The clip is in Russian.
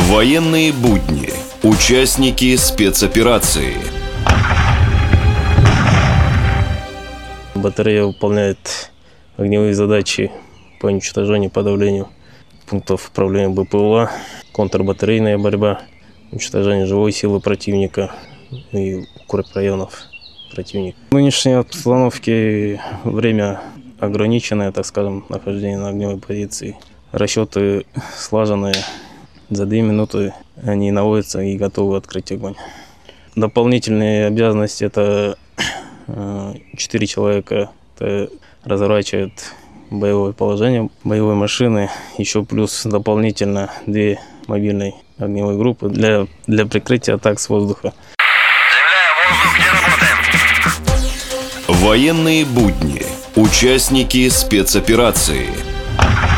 Военные будни. Участники спецоперации. Батарея выполняет огневые задачи по уничтожению и подавлению пунктов управления БПЛА, контрбатарейная борьба, уничтожение живой силы противника и укрепрайонов противника. В нынешней обстановке время ограниченное, так скажем, нахождение на огневой позиции. Расчеты слаженные. За 2 минуты они наводятся и готовы открыть огонь. Дополнительные обязанности – это 4 человека разворачивают боевое положение боевой машины. Еще плюс дополнительно 2 мобильные огневые группы для прикрытия атак с воздуха. Военные будни. Участники спецоперации.